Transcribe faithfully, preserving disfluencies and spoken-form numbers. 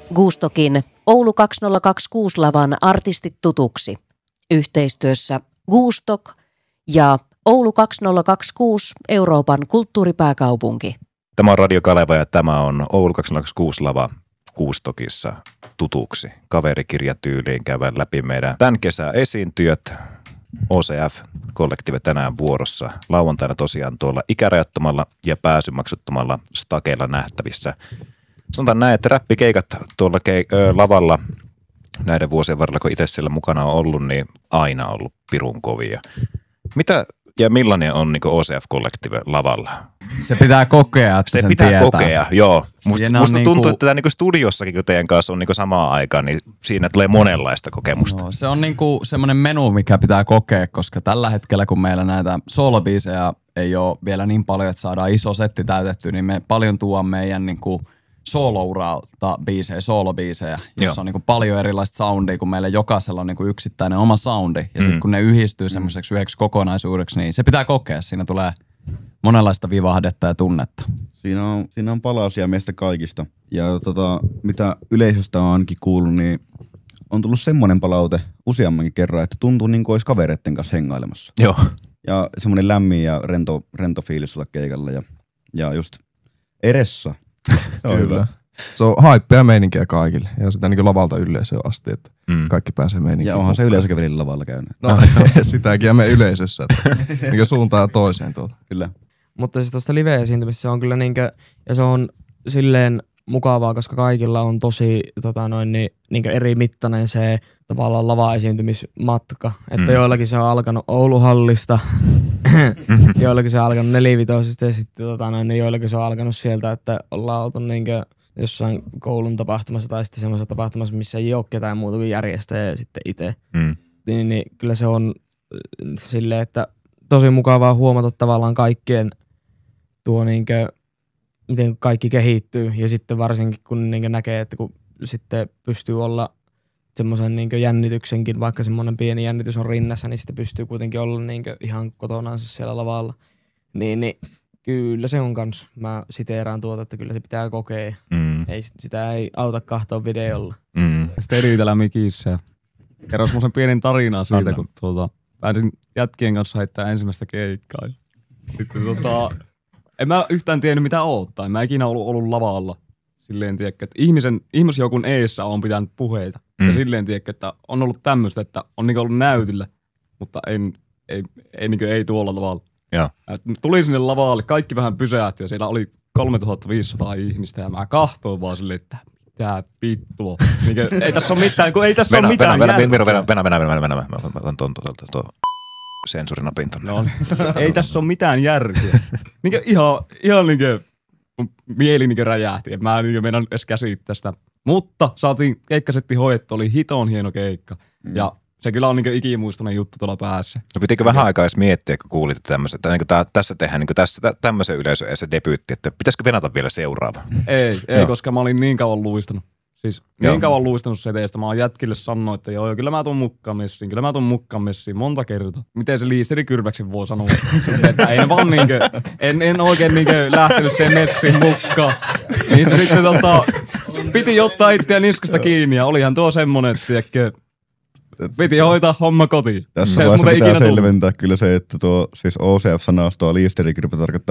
Gustokin Oulu kaksituhattakaksikymmentäkuusi lavan artistit tutuksi. Yhteistyössä Gustok ja Oulu kaksituhattakaksikymmentäkuusi Euroopan kulttuuripääkaupunki. Tämä on Radio Kaleva ja tämä on Oulu kaksituhattakaksikymmentäkuusi lava Gustokissa tutuksi. Kaverikirjatyyliin käydään läpi meidän tämän kesän esiintyjät. O C F-kollektiivi tänään vuorossa. Lauantaina tosiaan tuolla ikärajattomalla ja pääsymaksuttomalla stakeilla nähtävissä. Sanotaan näin, että räppikeikat tuolla ke- ö, lavalla näiden vuosien varrella, kun itse siellä mukana on ollut, niin aina ollut pirun kovia. Mitä ja millainen on niin O C F-kollektiivi lavalla? Se pitää kokea, että se sen pitää tietää. kokea, joo. Musta, musta tuntuu, niinku, että tämä niinku studiossakin, kun teidän kanssa on niinku samaan aikaan, niin siinä tulee monenlaista kokemusta. No, se on niinku semmoinen menu, mikä pitää kokea, koska tällä hetkellä, kun meillä näitä soolobiisejä ei ole vielä niin paljon, että saadaan iso setti täytetty, niin me paljon tuon meidän niinku soolouralta biisejä, soolobiisejä, jossa Joo. on niinku paljon erilaista soundia, kun meillä jokaisella on niinku yksittäinen oma soundi. Ja mm. sitten kun ne yhdistyy semmoiseksi yhdeksi kokonaisuudeksi, niin se pitää kokea. Siinä tulee monenlaista vivahdetta ja tunnetta. Siinä on, siinä on palasia meistä kaikista. Ja tota, mitä yleisöstä on ainakin kuullut, niin on tullut semmoinen palaute useammankin kerran, että tuntuu niin kuin olisi kavereiden kanssa hengailemassa. Joo. Ja semmoinen lämmin ja rento, rento fiilis olla keikalla. Ja, ja just eressä. Kyllä. Se on haippea meininkiä kaikille ja sitä niin lavalta yleisöön asti, että mm. kaikki pääsee meininkiin. Ja onhan mukaan. Se yleisökin välillä lavalla käynyt. No sitäkin ja me yleisössä, että niin suuntaan ja toiseen tuota. Kyllä. Mutta siis tuosta live-esiintymistä se on kyllä niinkö, ja se on silleen mukavaa, koska kaikilla on tosi tota noin, niin, niinkö eri mittainen se tavallaan lava-esiintymismatka. Että mm. joillakin se on alkanut Ouluhallista, joillakin se on alkanut nelivitosista ja sitten tota noin, niin joillakin se on alkanut sieltä, että ollaan oltu niinkö jossain koulun tapahtumassa tai sitten semmoisessa tapahtumassa, missä ei ole ketään muuta kuin järjestäjä ja sitten itse. Mm. Niin, niin kyllä se on silleen, että tosi mukavaa huomata tavallaan kaikkien tuo niinkö, miten kaikki kehittyy ja sitten varsinkin kun niinkö näkee, että kun sitten pystyy olla semmoisen niinkö jännityksenkin, vaikka semmoinen pieni jännitys on rinnassa, niin sitten pystyy kuitenkin olla niinkö ihan kotonaansa siellä lavalla. Niin, niin kyllä se on kans. Mä siteeraan tuota, että kyllä se pitää kokea. Mm. Ei, sitä ei auta kahtoa videolla. Mm. Sitten eritellä mikissä. Kerro semmoisen pienen tarinaa siitä, Anna. kun tuota, pääsin jätkien kanssa heittää ensimmäistä keikkaa. Sitten tota, en mä yhtään tiennyt mitä oottaa. Mä en ikinä ollut, ollut lavalla. Silleen tiedäkö, että ihmisen, ihmisjoukun eessä on pitänyt puheita. Mm. Ja silleen tiedäkö, että on ollut tämmöistä, että on niinku ollut näytillä, mutta en, ei, ei, niinku, ei tuolla tavalla. Ja. Tuli sinne lavalle, kaikki vähän pysähti ja siellä oli kolmetuhattaviisisataa ihmistä ja mä kahtoin vaan silleen, että mitä vittua. Niinku, ei tässä ole mitään, kun ei tässä venä, ole mitään venä, järkeä. Venä, venä, venä, venä, venä, venä, venä, mä otan tuon sensurinapin tonne. No, ei tässä ole mitään järkeä. Niinku ihan, ihan niinku, mieli niinku räjähti. Mä en niinku meinannut edes käsittää sitä. Mutta saatiin keikkasetti hoidettu, oli hiton hieno keikka. Mm. Ja se kyllä on niinku ikimuistoinen juttu tuolla päässä. No pitikö vähän aikaa edes miettiä, kun kuulitte tämmöisen, että niin tää, tässä tehdään niin tässä, tämmöisen yleisön se debyytti, että pitäisikö venata vielä seuraava? Ei, ei koska mä olin niin kauan luistanut. Siis niin joo. kauan luistanut seteistä. Mä oon jätkille sanonut, että joo, kyllä mä tuun mukaan messiin, kyllä mä tuun mukaan messiin monta kertaa. Miten se Liisteri Kyrväksen voi sanoa? Että en vaan niinkö, en, en oikein niinkö lähtenyt sen messiin mukaan. Niin se sitten tota, piti ottaa itseä niskasta kiinni ja olihan tuo semmonen, että tiedätkö, piti hoitaa homma kotiin. Tässä vaiheessa pitää selventää kyllä se, että tuo siis O C F-sanastoa Liisteri Kyrpä tarkoittaa